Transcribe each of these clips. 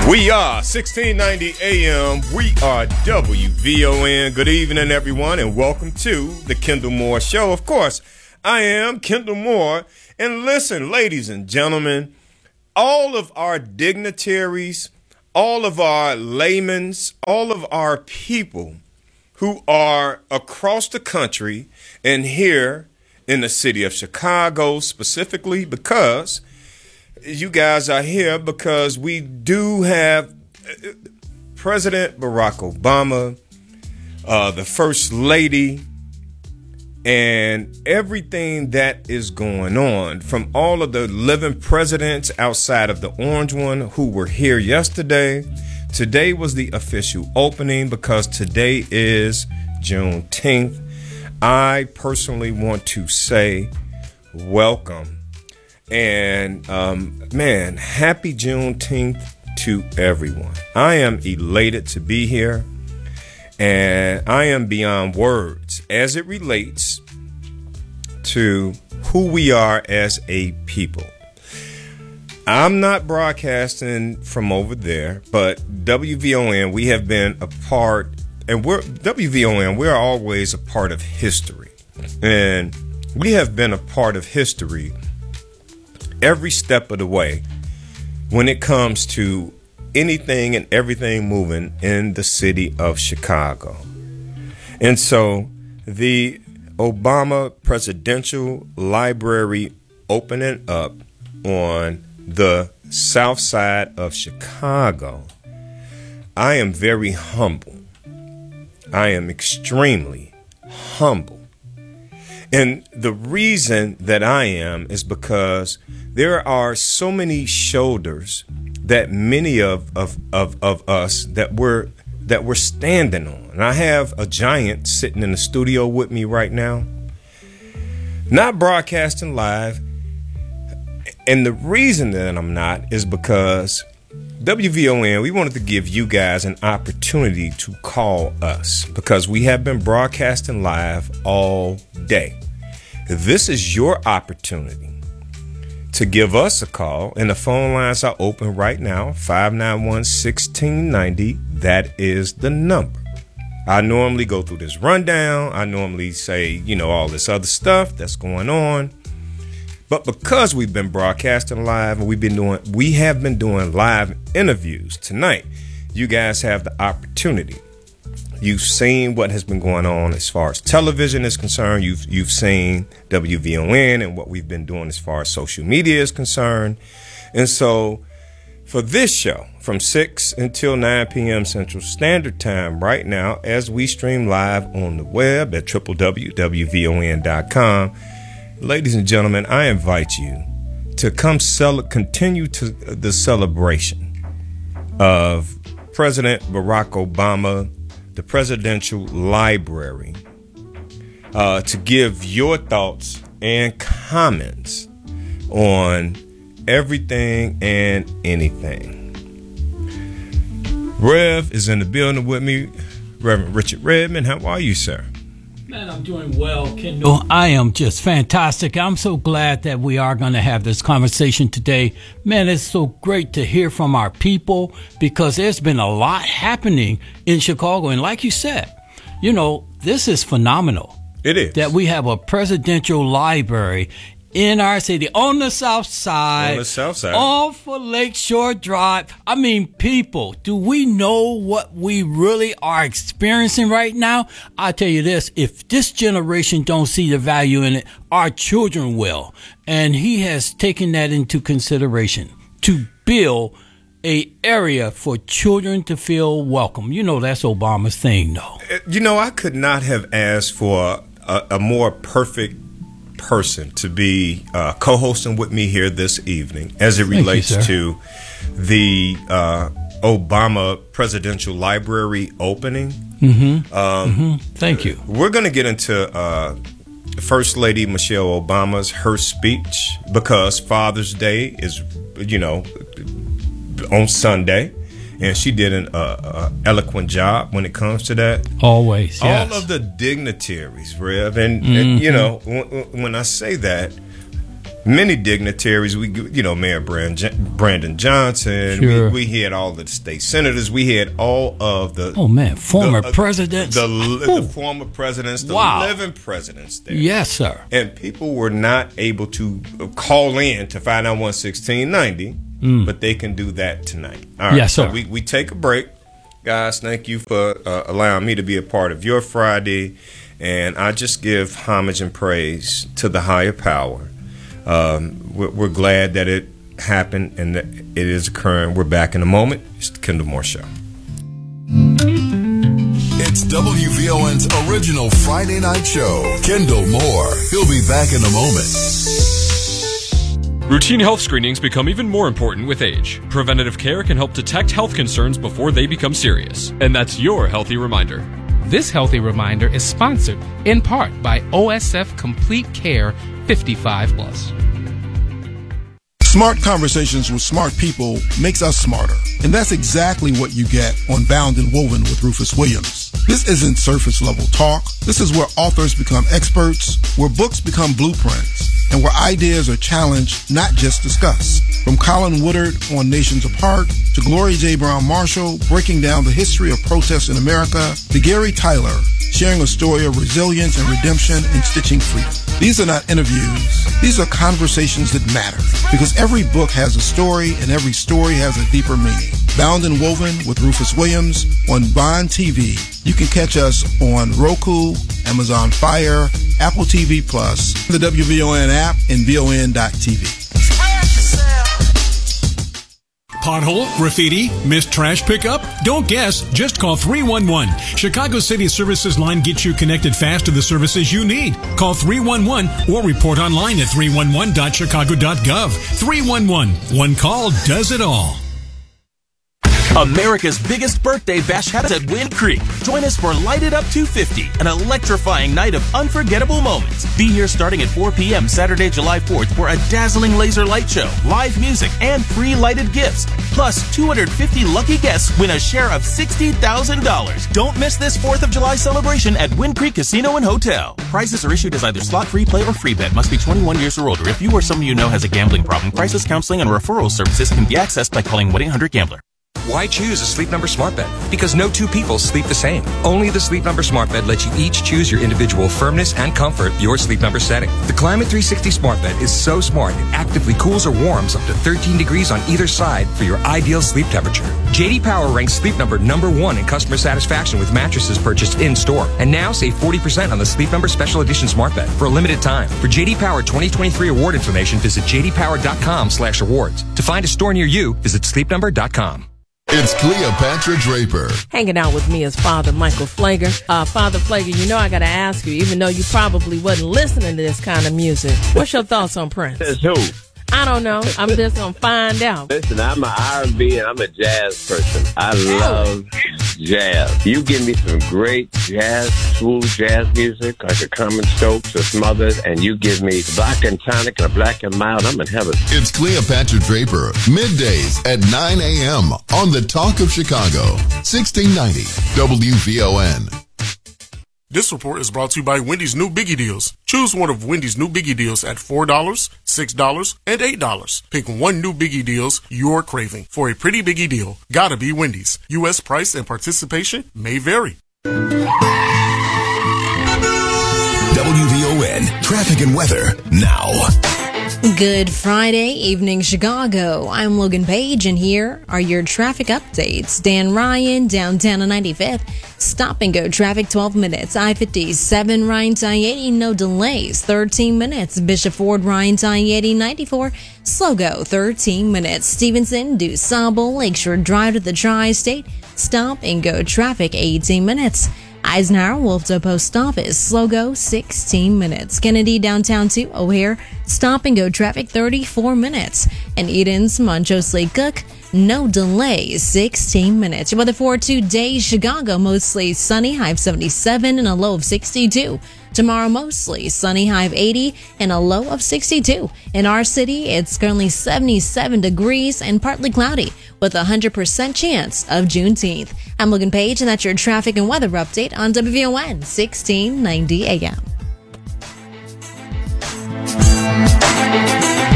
We are 1690 AM. We are WVON. Good evening, everyone, and welcome to the Kendall Moore Show. Of course, I am Kendall Moore. And listen, ladies and gentlemen, all of our dignitaries, all of our laymen, all of our people who are across the country and here in the city of Chicago specifically, because you guys are here because we do have President Barack Obama, the First Lady, and everything that is going on from all of the living presidents outside of the orange one who were here yesterday. Today was the official opening because today is Juneteenth. I personally want to say welcome. And, man, happy Juneteenth to everyone. I am elated to be here, and I am beyond words as it relates to who we are as a people. I'm not broadcasting from over there, but WVON, we have been a part, and we're always a part of history. And we have been a part of history every step of the way when it comes to anything and everything moving in the city of Chicago. And so the Obama Presidential Library opening up on the south side of Chicago, I am very humble. I am extremely humble. And the reason that I am is because there are so many shoulders that many of us that we're standing on. And I have a giant sitting in the studio with me right now, not broadcasting live. And the reason that I'm not is because WVON, we wanted to give you guys an opportunity to call us because we have been broadcasting live all day. This is your opportunity to give us a call, and the phone lines are open right now, 591-1690. That is the number. I normally go through this rundown. I normally say, all this other stuff that's going on. But because we've been broadcasting live and we have been doing live interviews tonight, you guys have the opportunity. You've seen what has been going on as far as television is concerned. You've seen WVON and what we've been doing as far as social media is concerned. And so for this show, from 6 until 9 p.m. Central Standard Time right now, as we stream live on the web at www.wvon.com, ladies and gentlemen, I invite you to continue to the celebration of President Barack Obama, the Presidential Library, to give your thoughts and comments on everything and anything. Rev is in the building with me. Reverend Richard Redmond, how are you, sir? Man, I'm doing well, Kendall. I am just fantastic. I'm so glad that we are going to have this conversation today. Man, it's so great to hear from our people because there's been a lot happening in Chicago. And like you said, this is phenomenal. It is. That we have a presidential library in our city on the south side. On the south side. Off of Lakeshore Drive. I mean, people, do we know what we really are experiencing right now? I tell you this, if this generation don't see the value in it, our children will. And he has taken that into consideration to build a area for children to feel welcome. That's Obama's thing, though. I could not have asked for a more perfect person to be co-hosting with me here this evening as it relates to the Obama Presidential Library opening. Thank you. We're going to get into First Lady Michelle Obama's her speech because Father's Day is, on Sunday. And she did an eloquent job when it comes to that. Always, yes. All of the dignitaries, Rev. And, when I say that, many dignitaries. Mayor Brandon Johnson. Sure. We had all the state senators. We had all of the former presidents, the former presidents, the living presidents there. Yes, sir. And people were not able to call in to find out 1690, but they can do that tonight. All right. Yes, sir. So we take a break. Guys, thank you for allowing me to be a part of your Friday. And I just give homage and praise to the higher power. We're glad that it happened and that it is occurring. We're back in a moment. It's the Kendall Moore Show. It's WVON's original Friday night show. Kendall Moore. He'll be back in a moment. Routine health screenings become even more important with age. Preventative care can help detect health concerns before they become serious. And that's your Healthy Reminder. This Healthy Reminder is sponsored in part by OSF Complete Care 55+. Smart conversations with smart people makes us smarter. And that's exactly what you get on Bound and Woven with Rufus Williams. This isn't surface level talk. This is where authors become experts, where books become blueprints, and where ideas are challenged, not just discussed. From Colin Woodard on Nations Apart, to Gloria J. Brown Marshall breaking down the history of protests in America, to Gary Tyler sharing a story of resilience and redemption and stitching freedom. These are not interviews. These are conversations that matter, because every book has a story and every story has a deeper meaning. Bound and Woven with Rufus Williams on Bond TV. You can catch us on Roku, Amazon Fire, Apple TV+, the WVON app, and VON.TV. Pothole, graffiti, missed trash pickup? Don't guess, just call 311. Chicago City Services line gets you connected fast to the services you need. Call 311 or report online at 311.chicago.gov. 311. One call does it all. America's biggest birthday bash happens at Wind Creek. Join us for Light It Up 250, an electrifying night of unforgettable moments. Be here starting at 4 p.m. Saturday, July 4th for a dazzling laser light show, live music, and free lighted gifts. Plus, 250 lucky guests win a share of $60,000. Don't miss this 4th of July celebration at Wind Creek Casino and Hotel. Prizes are issued as either slot, free play, or free bet. Must be 21 years or older. If you or someone you know has a gambling problem, crisis counseling and referral services can be accessed by calling 1-800-GAMBLER. Why choose a Sleep Number smart bed? Because no two people sleep the same. Only the Sleep Number smart bed lets you each choose your individual firmness and comfort, your Sleep Number setting. The Climate 360 smart bed is so smart it actively cools or warms up to 13 degrees on either side for your ideal sleep temperature. JD Power ranks Sleep Number #1 in customer satisfaction with mattresses purchased in-store. And now save 40% on the Sleep Number Special Edition smart bed for a limited time. For JD Power 2023 award information, visit jdpower.com/awards. To find a store near you, visit sleepnumber.com. It's Cleopatra Draper. Hanging out with me is Father Michael Flager. Father Flager, you know I gotta ask you, even though you probably wasn't listening to this kind of music, what's your thoughts on Prince? Says who? I don't know. I'm just gonna find out. Listen, I'm an R&B and I'm a jazz person. I love jazz. You give me some great jazz, smooth jazz music, like a Carmen Stokes or some others, and you give me Black and Tonic and a Black and Mild, I'm in heaven. It's Cleopatra Draper, middays at 9 a.m. on the Talk of Chicago, 1690 WVON. This report is brought to you by Wendy's new Biggie Deals. Choose one of Wendy's new Biggie Deals at $4, $6, and $8. Pick one new Biggie Deals you're craving. For a pretty Biggie deal, gotta be Wendy's. U.S. price and participation may vary. WVON traffic and weather now. Good Friday evening, Chicago. I'm Logan Page, and here are your traffic updates. Dan Ryan, downtown on 95th. Stop and go traffic, 12 minutes. I-57, Ryan's I-80, no delays, 13 minutes. Bishop Ford, Ryan's I-80, 94. Slow go, 13 minutes. Stevenson, DuSable, Lakeshore Drive to the Tri-State. Stop and go traffic, 18 minutes. Eisenhower, Wolfdo Post Office, slow go, 16 minutes. Kennedy, downtown to O'Hare, stop and go traffic, 34 minutes. And Eden's, Montrose Lake Cook, no delay, 16 minutes. Your weather for today, Chicago, mostly sunny, high of 77 and a low of 62. Tomorrow, mostly sunny, high of 80 and a low of 62. In our city, it's currently 77 degrees and partly cloudy with a 100% chance of Juneteenth. I'm Logan Page, and that's your traffic and weather update on WVON 1690 AM.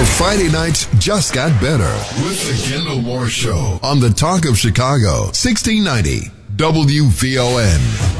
Your Friday nights just got better with the Kendall Moore Show on the Talk of Chicago, 1690 WVON.